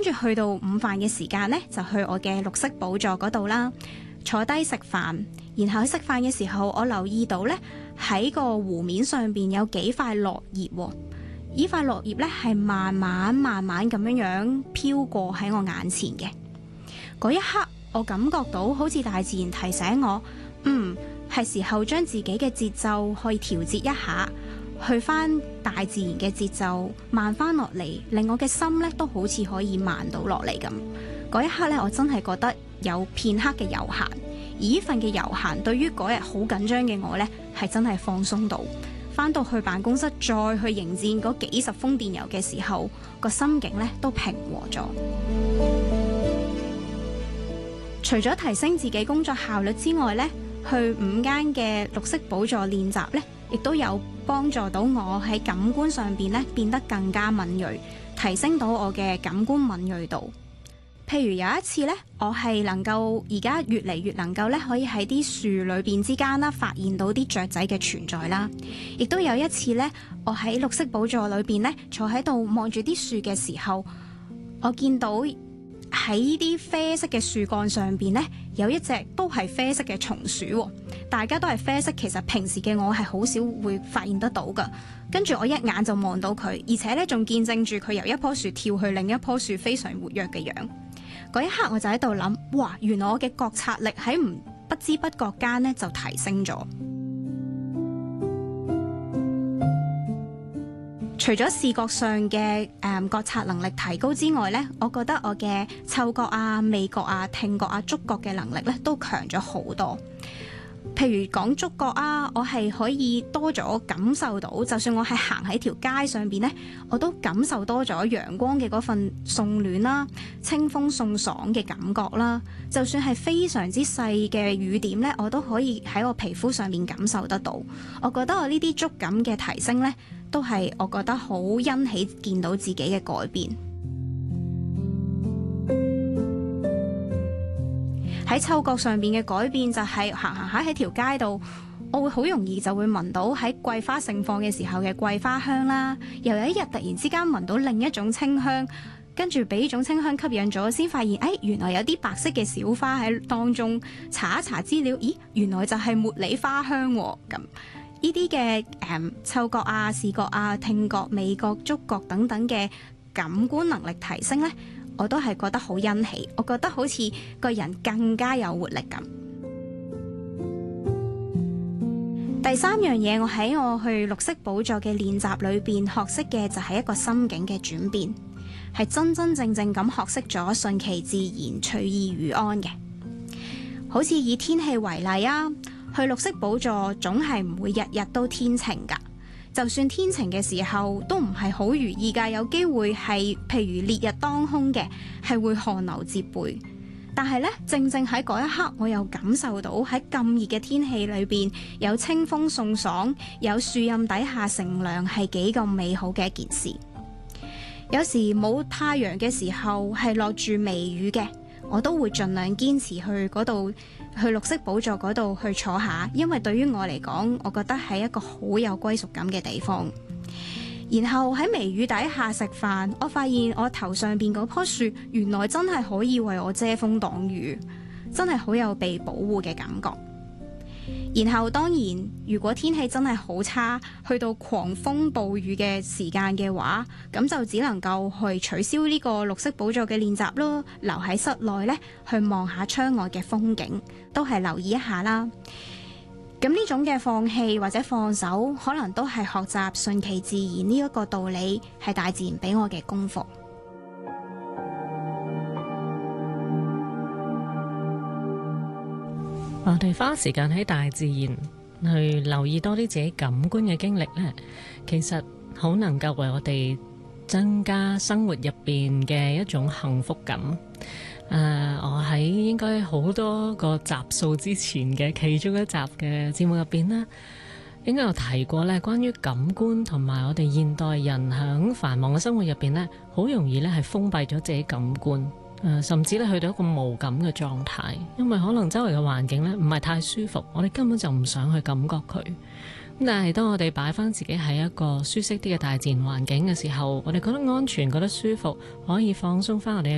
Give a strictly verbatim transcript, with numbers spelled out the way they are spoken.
住去到午飯嘅時間呢，就去我嘅綠色寶座嗰度啦，坐低食飯。然後喺食飯嘅時候，我留意到呢，喺個湖面上邊有幾塊落葉喎。呢塊落葉呢係慢慢慢慢咁樣樣飄過喺我眼前嘅。嗰一刻，我感覺到好似大自然提醒我，嗯，係時候將自己嘅節奏可以調節一下，去翻大自然嘅節奏慢翻落嚟，令我嘅心呢都好似可以慢到落嚟咁。嗰一刻呢，我真係覺得有片刻嘅悠閒，而呢份嘅悠閒對於嗰日好緊張嘅我呢，係真係放鬆到。翻到去辦公室再去迎戰嗰幾十封電郵嘅時候，個心境呢都平和咗。除咗提升自己工作效率之外呢，去午間嘅綠色寶座練習呢，亦都有幫助到我喺感官上邊呢變得更加敏銳，提升到我嘅感官敏銳度。譬如有一次呢，我係能夠而家越嚟越能夠咧，可以喺啲樹裏邊之間啦，發現到啲雀仔嘅存在啦。亦都有一次呢，我喺綠色寶座裏邊呢，坐喺度望住啲樹嘅時候，我見到喺啲啡色嘅樹幹上邊呢，有一隻都係啡色嘅松鼠。大家都係啡色，其實平時嘅我係好少會發現得到噶。跟住我一眼就望到佢，而且呢仲見證住佢由一棵樹跳去另一棵樹，非常活躍嘅樣。嗰一刻我就喺度諗，哇！原來我嘅覺察力喺唔不知不覺間呢就提升咗。除咗視覺上嘅誒、嗯、覺察能力提高之外呢，我覺得我嘅嗅覺啊、味覺啊、聽覺啊、觸覺嘅能力呢都強咗好多。譬如講觸覺啊，我係可以多咗感受到，就算我係行喺條街上邊呢，我都感受多咗陽光嘅嗰份送暖啦、清風送爽嘅感覺啦。就算係非常之細嘅雨點呢，我都可以喺我皮膚上面感受得到。我覺得我呢啲觸感嘅提升呢，都係我覺得好欣喜見到自己嘅改變。喺嗅覺上邊嘅改變就係行行下喺條街度，我會好容易就會聞到喺桂花盛放嘅時候嘅桂花香啦。又有一日突然之間聞到另一種清香，跟住俾呢種清香吸引咗，先發現誒、哎、原來有啲白色嘅小花喺當中。查一查資料，咦，原來就係茉莉花香喎。咁呢啲嘅誒嗅覺啊、視覺啊、聽覺、味覺、觸覺等等嘅感官能力提升呢，我都係覺得好欣喜，我覺得好似個人更加有活力咁。第三樣嘢，我喺我去綠色寶座嘅練習裏邊學識嘅就係一個心境嘅轉變，係真真正正咁學識咗順其自然、隨意如安嘅。好似以天氣為例啊，去綠色寶座總係唔會日日都天晴㗎。就算天晴嘅時候都唔係好如意㗎，有機會係譬如烈日當空嘅，係會汗流浹背。但係咧，正正喺嗰一刻，我又感受到喺咁熱嘅天氣裏邊，有清風送爽，有樹蔭底下乘涼，係幾咁美好嘅一件事。有時冇太陽嘅時候，係落住微雨嘅，我都會盡量堅持去嗰度，去綠色寶座嗰度去坐下，因為對於我嚟講，我覺得係一個好有歸屬感嘅地方。然後喺微雨底下食飯，我發現我頭上邊嗰棵樹原來真係可以為我遮風擋雨，真係好有被保護嘅感覺。然後當然，如果天氣真係好差，去到狂風暴雨嘅時間嘅話，咁就只能夠去取消呢個綠色寶座嘅練習咯，留喺室內呢，去望下窗外嘅風景，都係留意一下啦。咁呢種嘅放棄或者放手，可能都係學習順其自然呢一個道理，係大自然俾我嘅功課。 我哋花時間喺大自然去留意多啲自己感官嘅經歷呢，其實好能夠為我哋增加生活入邊嘅一種幸福感。誒、uh，我喺應該好多個集數之前嘅其中一集嘅節目入邊啦，應該有提過咧，關於感官同埋我哋現代人喺繁忙嘅生活入邊咧，好容易咧係封閉咗自己感官，誒、呃，甚至咧去到一個無感嘅狀態，因為可能周圍嘅環境咧唔係太舒服，我哋根本就唔想去感覺佢。咁但係當我哋擺翻自己喺一個舒適啲嘅大自然環境嘅時候，我哋覺得安全，覺得舒服，可以放鬆翻我哋